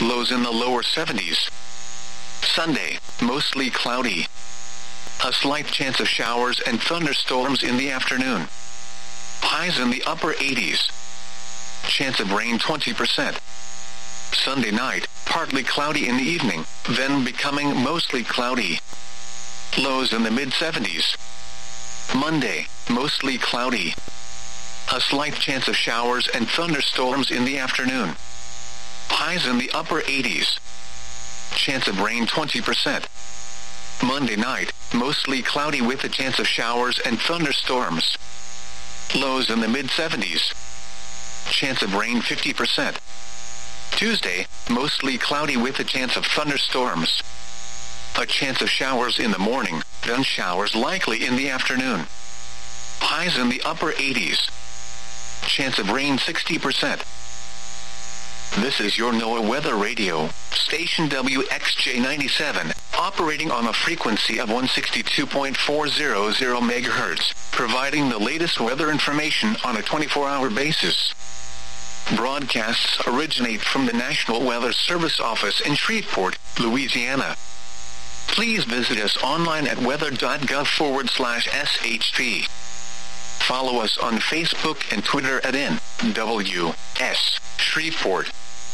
lows in the lower 70s. Sunday, mostly cloudy. A slight chance of showers and thunderstorms in the afternoon. Highs in the upper 80s. Chance of rain 20%. Sunday night, partly cloudy in the evening, then becoming mostly cloudy. Lows in the mid-70s. Monday, mostly cloudy. A slight chance of showers and thunderstorms in the afternoon. Highs in the upper 80s. Chance of rain 20%. Monday night, mostly cloudy with a chance of showers and thunderstorms. Lows in the mid-70s. Chance of rain 50%. Tuesday, mostly cloudy with a chance of thunderstorms. A chance of showers in the morning, then showers likely in the afternoon. Highs in the upper 80s. Chance of rain 60%. This is your NOAA Weather Radio, station WXJ97, operating on a frequency of 162.400 MHz, providing the latest weather information on a 24-hour basis. Broadcasts originate from the National Weather Service office in Shreveport, Louisiana. Please visit us online at weather.gov/SHP. Follow us on Facebook and Twitter at NWS Shreveport.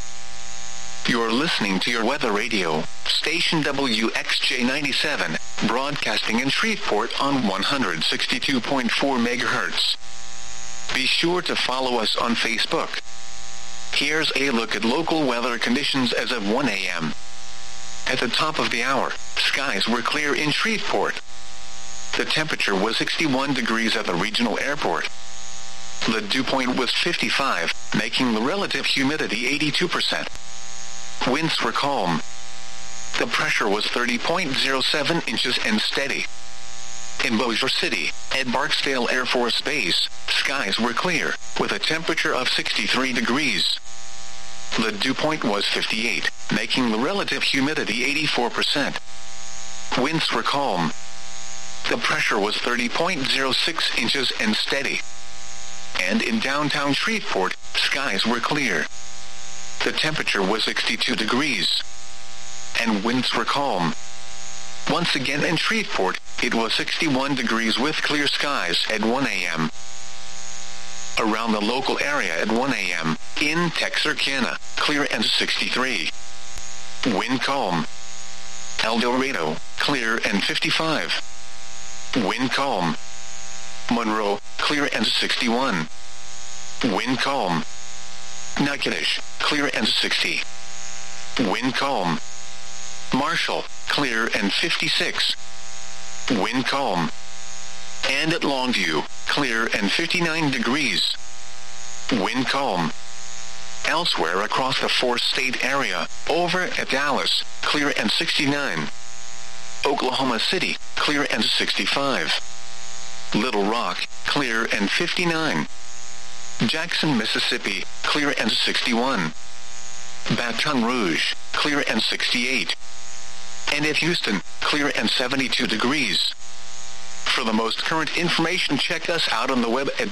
You're listening to your Weather Radio, station WXJ97, broadcasting in Shreveport on 162.4 MHz. Be sure to follow us on Facebook. Here's a look at local weather conditions as of 1 a.m. At the top of the hour, skies were clear in Shreveport. The temperature was 61 degrees at the regional airport. The dew point was 55, making the relative humidity 82%. Winds were calm. The pressure was 30.07 inches and steady. In Bossier City, at Barksdale Air Force Base, skies were clear, with a temperature of 63 degrees. The dew point was 58, making the relative humidity 84%. Winds were calm. The pressure was 30.06 inches and steady. And in downtown Shreveport, skies were clear. The temperature was 62 degrees. And winds were calm. Once again in Shreveport, it was 61 degrees with clear skies at 1 a.m. Around the local area at 1 a.m., in Texarkana, clear and 63. Wind calm. El Dorado, clear and 55. Wind calm. Monroe, clear and 61. Wind calm. Natchitoches, clear and 60. Wind calm. Marshall, clear and 56. Wind calm. And at Longview, clear and 59 degrees. Wind calm. Elsewhere across the four-state area, over at Dallas, clear and 69. Oklahoma City, clear and 65. Little Rock, clear and 59. Jackson, Mississippi, clear and 61. Baton Rouge, clear and 68. And at Houston, clear and 72 degrees. For the most current information, check us out on the web at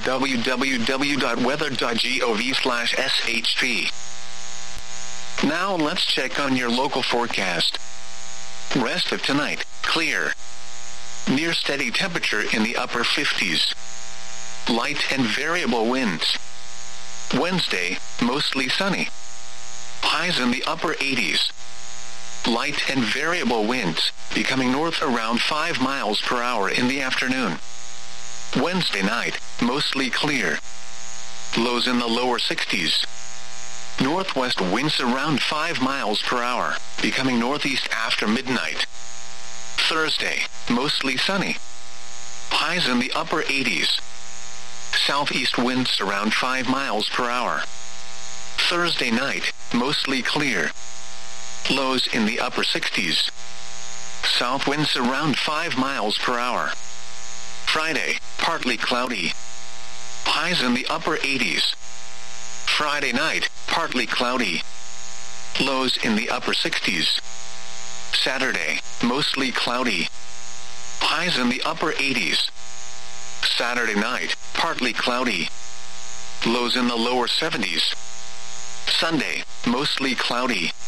www.weather.gov/SHP. Now let's check on your local forecast. Rest of tonight, clear. Near steady temperature in the upper 50s. Light and variable winds. Wednesday, mostly sunny. Highs in the upper 80s. Light and variable winds, becoming north around 5 miles per hour in the afternoon. Wednesday night, mostly clear. Lows in the lower 60s. Northwest winds around 5 miles per hour, becoming northeast after midnight. Thursday, mostly sunny. Highs in the upper 80s. Southeast winds around 5 miles per hour. Thursday night, mostly clear. Lows in the upper 60s. South winds around 5 miles per hour. Friday, partly cloudy. Highs in the upper 80s. Friday night, partly cloudy. Lows in the upper 60s. Saturday, mostly cloudy. Highs in the upper 80s. Saturday night, partly cloudy. Lows in the lower 70s. Sunday, mostly cloudy.